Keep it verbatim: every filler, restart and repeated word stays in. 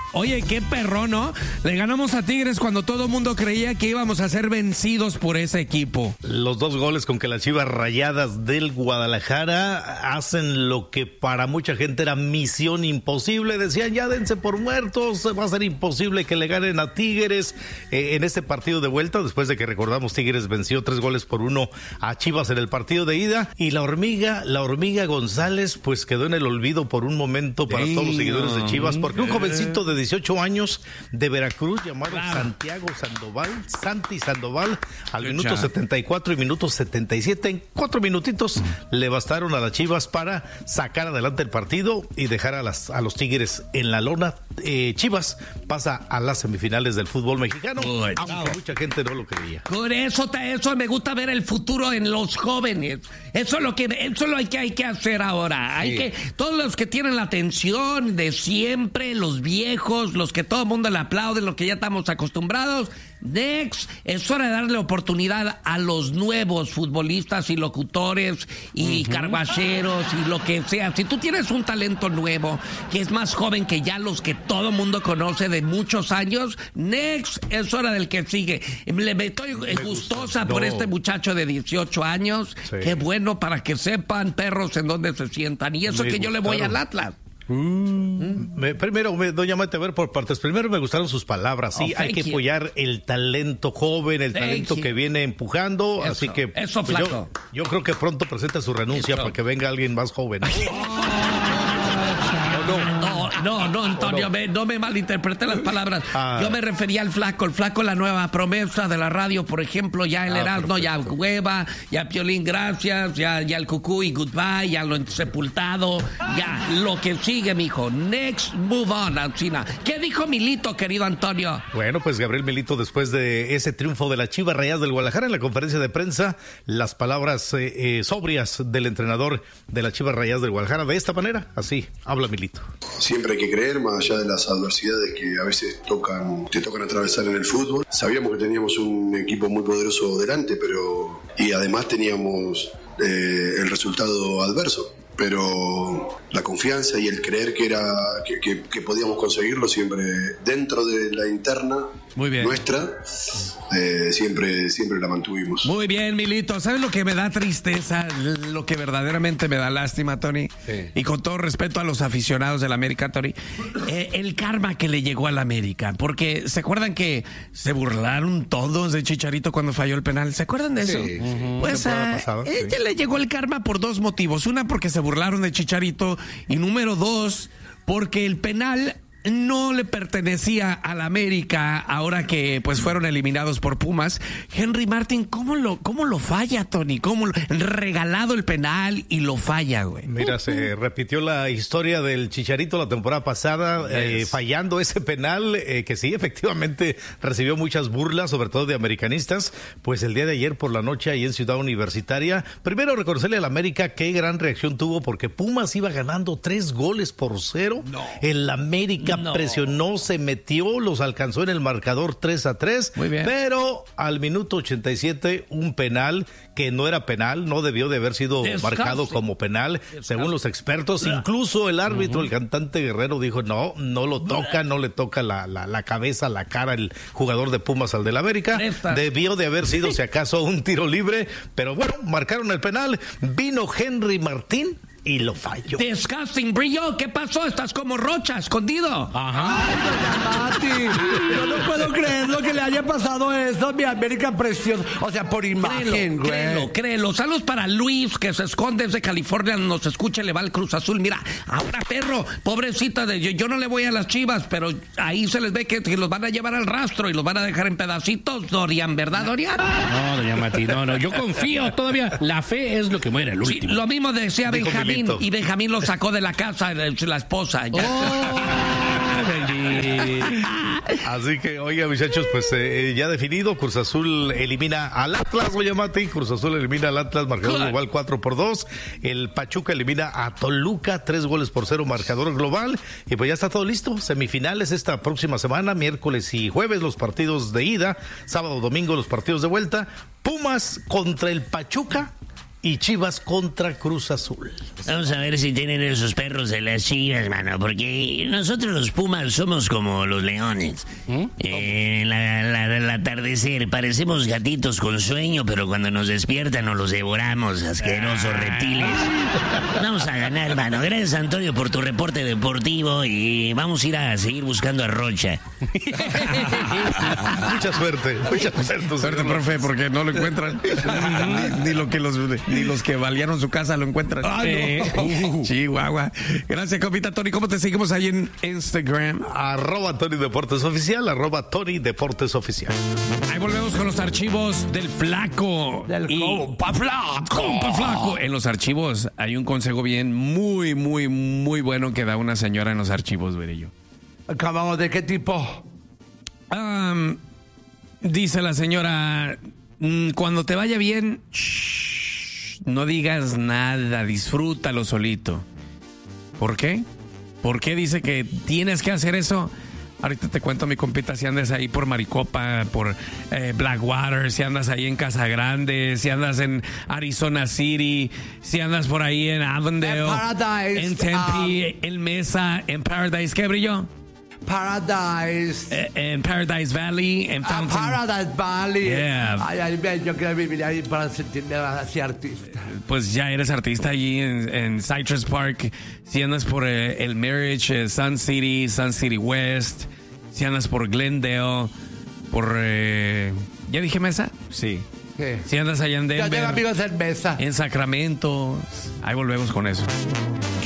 Oye, qué perro, ¿no? Le ganamos a Tigres cuando todo el mundo creía que íbamos a ser vencidos por ese equipo. Los dos goles con que las Chivas Rayadas del Guadalajara hacen lo que para mucha gente era misión imposible. Decían, ya dense por muertos, va a ser imposible que le ganen a Tigres eh, en este partido de vuelta, después de que recordamos Tigres venció tres goles por uno a Chivas en el partido de ida. Y la hormiga, la hormiga González, pues quedó en el olvido por un momento para todos los seguidores de Chivas, porque un jovencito de dieciocho años de Veracruz llamado claro. Santiago Sandoval, Santi Sandoval, al Qué minuto chat. setenta y cuatro y minuto setenta y siete, en cuatro minutitos mm. le bastaron a las Chivas para sacar adelante el partido y dejar a, las, a los Tigres en la lona. Eh, Chivas pasa a las semifinales del fútbol mexicano, Uy, aunque no. mucha gente no lo creía. Por eso, eso me gusta ver el futuro en los jóvenes. Eso es lo que, eso es lo que hay que hacer ahora. Hay sí. que, todos los que tienen la atención de siempre, los viejos, los que todo el mundo le aplaude, los que ya estamos acostumbrados. Next, es hora de darle oportunidad a los nuevos futbolistas y locutores y uh-huh. carguacheros y lo que sea. Si tú tienes un talento nuevo que es más joven que ya los que todo el mundo conoce de muchos años, next, es hora del que sigue. Le estoy Me gustosa no. por este muchacho de dieciocho años. Sí. Qué bueno para que sepan, perros, en dónde se sientan. Y eso Me que gustaron. Yo le voy al Atlas. Mm. Me, primero, me, doña Mate, a ver por partes. Primero me gustaron sus palabras. Sí, oh, hay que you. apoyar el talento joven, el thank talento you. que viene empujando. Eso, así que eso, pues yo, yo creo que pronto presenta su renuncia eso. para que venga alguien más joven. No, no, no, Antonio, no. Me, no me malinterpreté las palabras. Ah. Yo me refería al Flaco, el Flaco, la nueva promesa de la radio, por ejemplo, ya el ah, Erasmo, perfecto. ya Hueva, ya Piolín, gracias, ya, ya el Cucuy, goodbye, ya lo sepultado, ya lo que sigue, mijo. Next, move on, Alcina. ¿Qué dijo Milito, querido Antonio? Bueno, pues Gabriel Milito, después de ese triunfo de las Chivas Rayadas del Guadalajara en la conferencia de prensa, las palabras eh, eh, sobrias del entrenador de las Chivas Rayadas del Guadalajara, de esta manera, así habla Milito. Siempre hay que creer, más allá de las adversidades que a veces tocan, te tocan atravesar en el fútbol. Sabíamos que teníamos un equipo muy poderoso delante, pero y además teníamos eh, el resultado adverso. Pero la confianza y el creer que era que, que, que podíamos conseguirlo siempre dentro de la interna Muy bien. nuestra, eh, siempre, siempre la mantuvimos. Muy bien, Milito. ¿Sabes lo que me da tristeza? Lo que verdaderamente me da lástima, Tony. Sí. Y con todo respeto a los aficionados del América, Tony. Eh, el karma que le llegó al América. Porque ¿se acuerdan que se burlaron todos de Chicharito cuando falló el penal? ¿Se acuerdan de eso? Sí. Uh-huh. Pues a pasada, ella sí. le llegó el karma por dos motivos. Una, porque se burlaron de Chicharito, y número dos, porque el penal no le pertenecía a la América ahora que pues fueron eliminados por Pumas. Henry Martin, ¿cómo lo, cómo lo falla, Tony? ¿Cómo lo, regalado el penal y lo falla, güey? Mira, se repitió la historia del Chicharito la temporada pasada, yes. eh, fallando ese penal, eh, que sí, efectivamente recibió muchas burlas, sobre todo de americanistas. Pues el día de ayer por la noche ahí en Ciudad Universitaria, primero reconocerle a la América qué gran reacción tuvo, porque Pumas iba ganando tres goles por cero. No. El América No. presionó, se metió, los alcanzó en el marcador tres a tres. Muy bien. Pero al minuto ochenta y siete, un penal que no era penal, no debió de haber sido Descanse. marcado como penal, Descanse. según los expertos. Incluso el árbitro, uh-huh. el cantante Guerrero, dijo, no, no lo toca, no le toca la, la, la cabeza, la cara, el jugador de Pumas al del América. Esta. Debió de haber sido, si acaso, un tiro libre. Pero bueno, marcaron el penal. Vino Henry Martín y lo falló. Disgusting, Brillo, ¿qué pasó? Estás como Rocha, escondido. Ajá. Ay, Mati, yo no puedo creer lo que le haya pasado a eso, mi América preciosa. O sea, por imagen, güey. Créelo, créelo. Saludos para Luis, que se esconde desde California, nos escucha, le va al Cruz Azul. Mira, ahora, perro, pobrecita de yo, yo no le voy a las Chivas, pero ahí se les ve que, que los van a llevar al rastro y los van a dejar en pedacitos, Dorian, ¿verdad, Dorian? No, doña Mati, no, no, yo confío todavía. La fe es lo que muere, el último. Sí, lo mismo decía Dijo Benjamín. Milito. Y Benjamín lo sacó de la casa de la esposa. Ya. Oh, Así que, oiga, muchachos, pues eh, ya definido, Cruz Azul elimina al Atlas, oye, Mati, Cruz Azul elimina al Atlas, marcador global cuatro por dos, el Pachuca elimina a Toluca, tres goles por cero, marcador global, y pues ya está todo listo, semifinales esta próxima semana, miércoles y jueves los partidos de ida, sábado, domingo los partidos de vuelta, Pumas contra el Pachuca, y Chivas contra Cruz Azul. Vamos a ver si tienen esos perros de las Chivas, mano, porque nosotros los Pumas somos como los leones. ¿Eh? Eh, la, la, el atardecer, parecemos gatitos con sueño, pero cuando nos despiertan nos los devoramos, asquerosos reptiles. Vamos a ganar, mano. Gracias, Antonio, por tu reporte deportivo y vamos a ir a seguir buscando a Rocha. Mucha suerte, mucha suerte. Suerte, profe, porque no lo encuentran. ni, ni, lo que los, ni los que balearon su casa lo encuentran. Ah, no. uh, Chihuahua. Gracias, compita Tony. ¿Cómo te seguimos ahí en Instagram? Arroba Tony Deportes Oficial, arroba Tony Deportes Oficial. Ahí volvemos con los archivos del Flaco. Del y... compa Flaco. Compa Flaco. En los archivos hay un consejo bien muy, muy, muy bueno que da una señora en los archivos, veré yo. ¿Acabamos de qué tipo? Um, dice la señora, cuando te vaya bien, shh, no digas nada, disfrútalo solito. ¿Por qué? ¿Por qué dice que tienes que hacer eso? Ahorita te cuento, mi compita, si andas ahí por Maricopa, por eh, Blackwater, si andas ahí en Casa Grande, si andas en Arizona City, si andas por ahí en Avondale, en Paradise, en Tempe, um, en Mesa, en Paradise, ¿qué brillo? Paradise. Eh, en Paradise Valley, en Fountain. Ah, Paradise Valley. Yeah. Ay, ay, yo quiero vivir ahí para sentirme así artista. Pues ya eres artista allí en, en Citrus Park. Si andas por eh, el Marriage, eh, Sun City, Sun City West. Si andas por Glendale, por... Eh, ¿ya dije Mesa? Sí. ¿Qué? Si andas allá en Denver. Yo tengo amigos en Mesa. En Sacramento. Ahí volvemos con eso.